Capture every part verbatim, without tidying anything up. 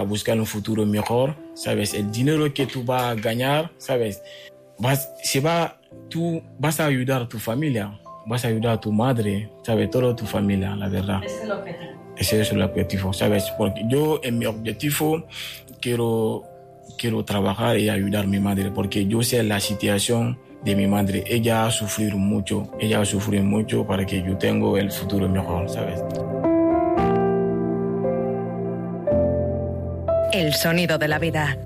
buscar un futuro mejor, ¿sabes? El dinero que tú vas a ganar, ¿sabes? Vas, se va, tú vas a ayudar a tu familia, vas a ayudar a tu madre, ¿sabes? Toda tu familia, la verdad. Ese es el objetivo. Ese es el objetivo, ¿sabes? Porque yo en mi objetivo quiero, quiero trabajar y ayudar a mi madre, porque yo sé la situación de mi madre. Ella ha sufrido mucho, ella ha sufrido mucho para que yo tenga el futuro mejor, ¿sabes? El sonido de la vida.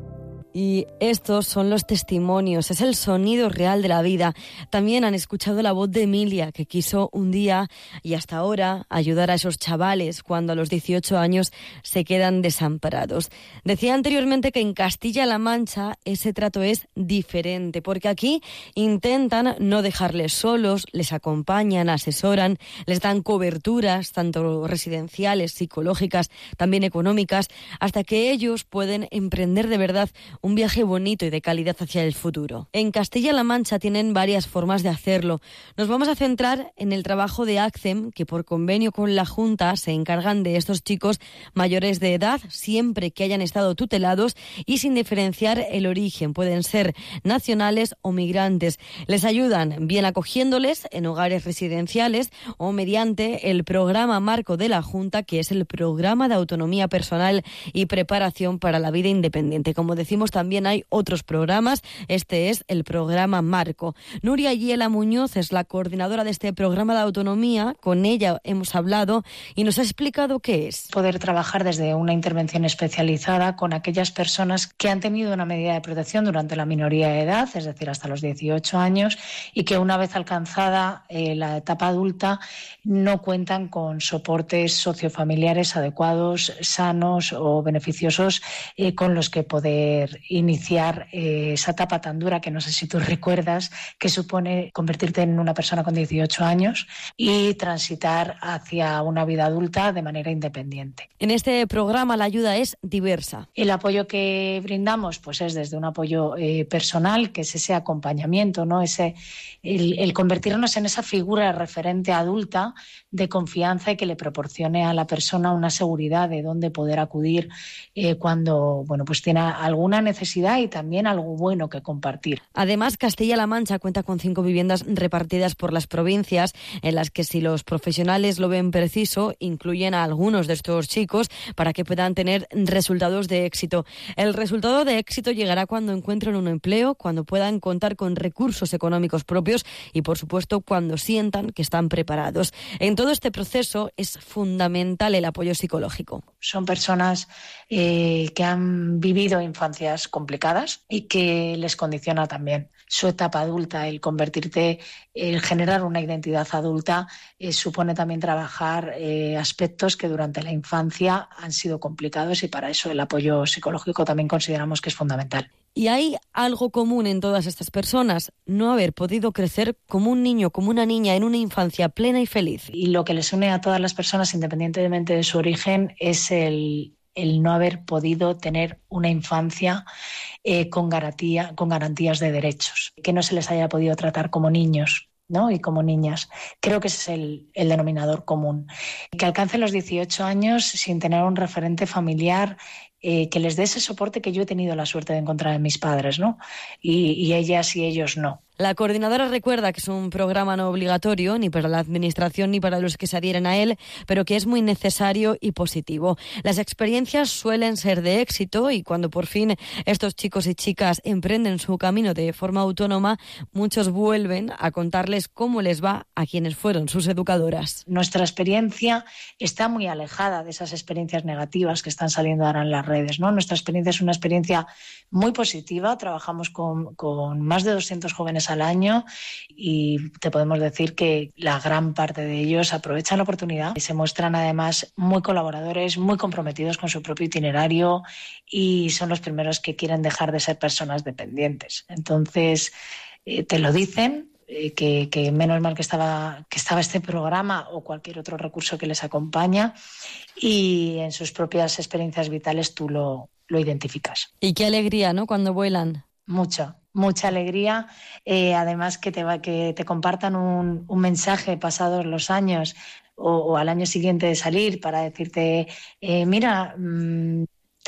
Y estos son los testimonios, es el sonido real de la vida. También han escuchado la voz de Emilia, que quiso un día y hasta ahora ayudar a esos chavales cuando a los dieciocho años se quedan desamparados. Decía anteriormente que en Castilla-La Mancha ese trato es diferente, porque aquí intentan no dejarles solos, les acompañan, asesoran, les dan coberturas, tanto residenciales, psicológicas, también económicas, hasta que ellos pueden emprender de verdad un viaje bonito y de calidad hacia el futuro. En Castilla-La Mancha tienen varias formas de hacerlo. Nos vamos a centrar en el trabajo de ACCEM, que por convenio con la Junta se encargan de estos chicos mayores de edad, siempre que hayan estado tutelados y sin diferenciar el origen. Pueden ser nacionales o migrantes. Les ayudan bien acogiéndoles en hogares residenciales o mediante el programa marco de la Junta, que es el programa de autonomía personal y preparación para la vida independiente. Como decimos, también hay otros programas. Este es el programa marco. Nuria Yiela Muñoz es la coordinadora de este programa de autonomía. Con ella hemos hablado y nos ha explicado qué es. Poder trabajar desde una intervención especializada con aquellas personas que han tenido una medida de protección durante la minoría de edad, es decir, hasta los dieciocho años, y que una vez alcanzada eh, la etapa adulta no cuentan con soportes sociofamiliares adecuados, sanos o beneficiosos eh, con los que poder iniciar eh, esa etapa tan dura que no sé si tú recuerdas, que supone convertirte en una persona con dieciocho años y transitar hacia una vida adulta de manera independiente. En este programa la ayuda es diversa. El apoyo que brindamos pues es desde un apoyo eh, personal, que es ese acompañamiento, ¿no? Ese, el, el convertirnos en esa figura referente adulta de confianza y que le proporcione a la persona una seguridad de dónde poder acudir eh, cuando bueno, pues tiene alguna necesidad y también algo bueno que compartir. Además, Castilla-La Mancha cuenta con cinco viviendas repartidas por las provincias, en las que, si los profesionales lo ven preciso, incluyen a algunos de estos chicos para que puedan tener resultados de éxito. El resultado de éxito llegará cuando encuentren un empleo, cuando puedan contar con recursos económicos propios y, por supuesto, cuando sientan que están preparados. En todo este proceso es fundamental el apoyo psicológico. Son personas eh, que han vivido infancias complicadas y que les condiciona también su etapa adulta. El convertirte, el generar una identidad adulta eh, supone también trabajar eh, aspectos que durante la infancia han sido complicados, y para eso el apoyo psicológico también consideramos que es fundamental. Y hay algo común en todas estas personas: no haber podido crecer como un niño, como una niña, en una infancia plena y feliz. Y lo que les une a todas las personas, independientemente de su origen, es el el no haber podido tener una infancia eh, con garantía, con garantías de derechos, que no se les haya podido tratar como niños, ¿no? Y como niñas. Creo que ese es el, el denominador común. Que alcancen los dieciocho años sin tener un referente familiar eh, que les dé ese soporte que yo he tenido la suerte de encontrar en mis padres, ¿no? Y, y ellas y ellos no. La coordinadora recuerda que es un programa no obligatorio ni para la administración ni para los que se adhieren a él, pero que es muy necesario y positivo. Las experiencias suelen ser de éxito, y cuando por fin estos chicos y chicas emprenden su camino de forma autónoma, muchos vuelven a contarles cómo les va a quienes fueron sus educadoras. Nuestra experiencia está muy alejada de esas experiencias negativas que están saliendo ahora en las redes, ¿no? Nuestra experiencia es una experiencia muy positiva. Trabajamos con, con más de doscientos jóvenes al año y te podemos decir que la gran parte de ellos aprovechan la oportunidad y se muestran además muy colaboradores, muy comprometidos con su propio itinerario, y son los primeros que quieren dejar de ser personas dependientes. Entonces, eh, te lo dicen. Eh, que, que menos mal que estaba, que estaba este programa o cualquier otro recurso que les acompaña, y en sus propias experiencias vitales tú lo, lo identificas. Y qué alegría, ¿no?, cuando vuelan. Mucha, mucha alegría. Eh, además que te, va, que te compartan un, un mensaje pasados los años o, o al año siguiente de salir para decirte, eh, mira, mmm,